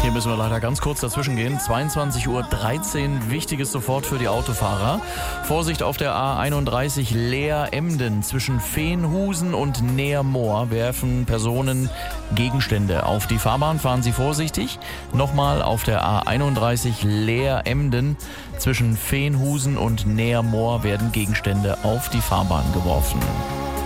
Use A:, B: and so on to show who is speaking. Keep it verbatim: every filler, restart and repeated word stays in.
A: Hier müssen wir leider ganz kurz dazwischen gehen. zweiundzwanzig Uhr dreizehn, wichtiges sofort für die Autofahrer. Vorsicht auf der A einunddreißig Leer-Emden. Zwischen Veenhusen und Neermoor werfen Personen Gegenstände auf die Fahrbahn. Fahren Sie vorsichtig. Nochmal auf der A einunddreißig Leer-Emden. Zwischen Veenhusen und Neermoor werden Gegenstände auf die Fahrbahn geworfen.